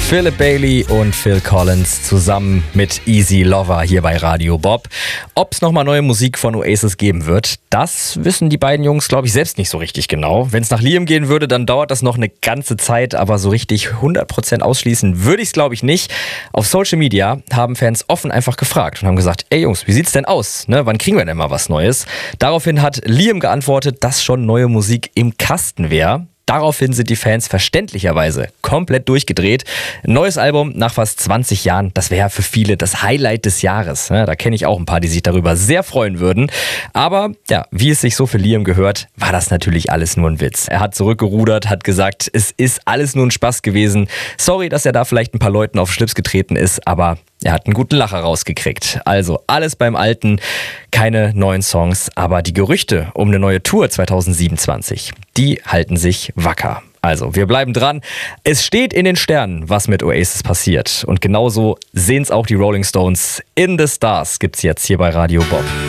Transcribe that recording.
Philip Bailey und Phil Collins zusammen mit Easy Lover hier bei Radio Bob. Ob es nochmal neue Musik von Oasis geben wird, das wissen die beiden Jungs, glaube ich, selbst nicht so richtig genau. Wenn es nach Liam gehen würde, dann dauert das noch eine ganze Zeit, aber so richtig 100% ausschließen würde ich es, glaube ich, nicht. Auf Social Media haben Fans offen einfach gefragt und haben gesagt, ey Jungs, wie sieht's denn aus? Ne, wann kriegen wir denn mal was Neues? Daraufhin hat Liam geantwortet, dass schon neue Musik im Kasten wäre. Daraufhin sind die Fans verständlicherweise komplett durchgedreht. Ein neues Album nach fast 20 Jahren, das wäre für viele das Highlight des Jahres. Da kenne ich auch ein paar, die sich darüber sehr freuen würden. Aber ja, wie es sich so für Liam gehört, war das natürlich alles nur ein Witz. Er hat zurückgerudert, hat gesagt, es ist alles nur ein Spaß gewesen. Sorry, dass er da vielleicht ein paar Leuten auf den Schlips getreten ist, aber er hat einen guten Lacher rausgekriegt. Also alles beim Alten, keine neuen Songs, aber die Gerüchte um eine neue Tour 2027, die halten sich wacker. Also, wir bleiben dran. Es steht in den Sternen, was mit Oasis passiert. Und genauso sehen es auch die Rolling Stones. In the Stars gibt's jetzt hier bei Radio Bob.